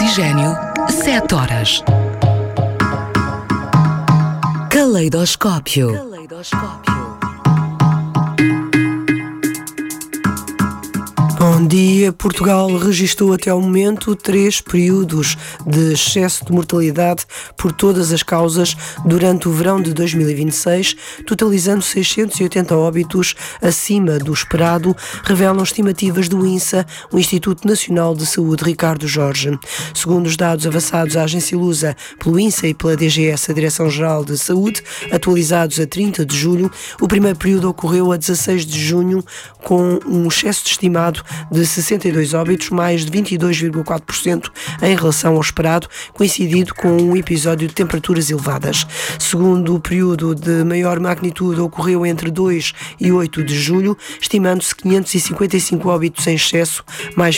Oxigênio, 7 horas. Caleidoscópio. Bom dia. Portugal registrou até ao momento 3 períodos de excesso de mortalidade por todas as causas durante o verão de 2026, totalizando 680 óbitos acima do esperado, revelam estimativas do INSA, o Instituto Nacional de Saúde Ricardo Jorge. Segundo os dados avançados à agência Lusa pelo INSA e pela DGS, a Direção-Geral de Saúde, atualizados a 30 de julho, o primeiro período ocorreu a 16 de junho, com um excesso estimado de 62 óbitos, mais de 22,4% em relação ao esperado, coincidido com um episódio de temperaturas elevadas. Segundo o período de maior magnitude ocorreu entre 2 e 8 de julho, estimando-se 555 óbitos em excesso, mais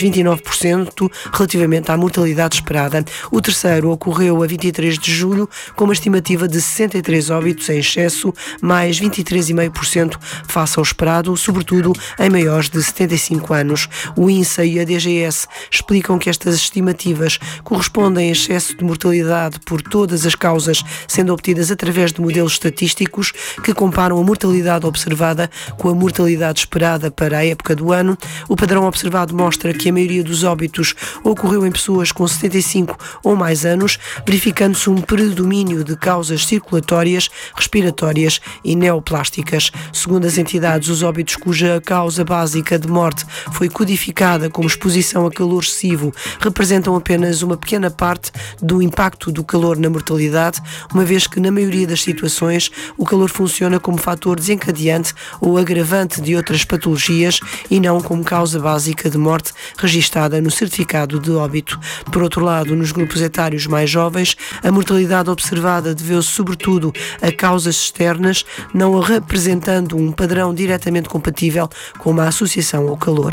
29% relativamente à mortalidade esperada. O terceiro ocorreu a 23 de julho, com uma estimativa de 63 óbitos em excesso, mais 23,5% face ao esperado, sobretudo em maiores de 75 anos. O INSA e a DGS explicam que estas estimativas correspondem a excesso de mortalidade por todas as causas, sendo obtidas através de modelos estatísticos que comparam a mortalidade observada com a mortalidade esperada para a época do ano. O padrão observado mostra que a maioria dos óbitos ocorreu em pessoas com 75 ou mais anos, verificando-se um predomínio de causas circulatórias, respiratórias e neoplásticas. Segundo as entidades, os óbitos cuja causa básica de morte foi codificada como exposição a calor excessivo representam apenas uma pequena parte do impacto do calor na mortalidade, uma vez que na maioria das situações o calor funciona como fator desencadeante ou agravante de outras patologias e não como causa básica de morte registada no certificado de óbito. Por outro lado, nos grupos etários mais jovens, a mortalidade observada deveu-se sobretudo a causas externas, não representando um padrão diretamente compatível com uma associação ao calor.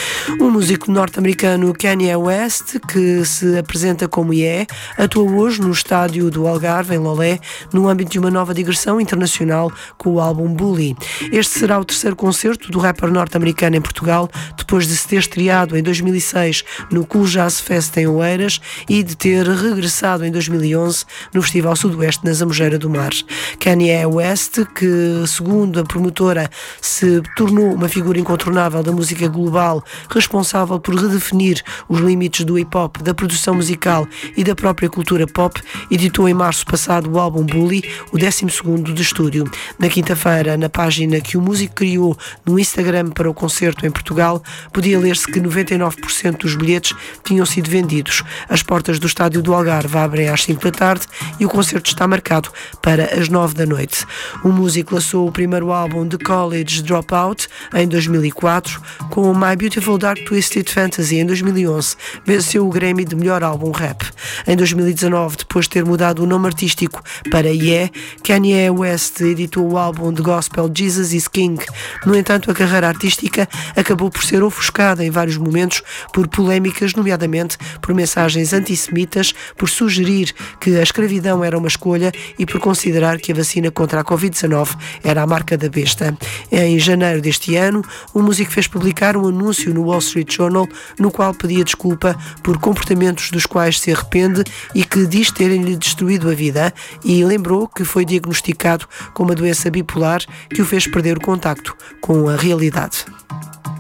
O músico norte-americano Kanye West, que se apresenta como IE, atua hoje no estádio do Algarve, em Lolé, no âmbito de uma nova digressão internacional com o álbum Bully. Este será o terceiro concerto do rapper norte-americano em Portugal, depois de se ter estreado em 2006 no Cool Jazz Fest em Oeiras e de ter regressado em 2011 no Festival Sudoeste na Zambujeira do Mar. Kanye West, que segundo a promotora se tornou uma figura incontornável da música global, responsável por redefinir os limites do hip-hop, da produção musical e da própria cultura pop, editou em março passado o álbum Bully, o 12º de estúdio. Na quinta-feira, na página que o músico criou no Instagram para o concerto em Portugal, podia ler-se que 99% dos bilhetes tinham sido vendidos. As portas do estádio do Algarve abrem às 5 da tarde e o concerto está marcado para as 9 da noite. O músico lançou o primeiro álbum The College Dropout em 2004, com My Beautiful Dark Twisted Fantasy em 2011, venceu o Grammy de melhor álbum rap. Em 2019, depois de ter mudado o nome artístico para Ye, Kanye West editou o álbum de gospel Jesus is King. No entanto, a carreira artística acabou por ser ofuscada em vários momentos por polémicas, nomeadamente por mensagens antissemitas, por sugerir que a escravidão era uma escolha e por considerar que a vacina contra a Covid-19 era a marca da besta. Em janeiro deste ano, o músico fez publicar um anúncio no Wall Street Journal no qual pedia desculpa por comportamentos dos quais se arrepende e que diz terem-lhe destruído a vida, e lembrou que foi diagnosticado com uma doença bipolar que o fez perder o contacto com a realidade.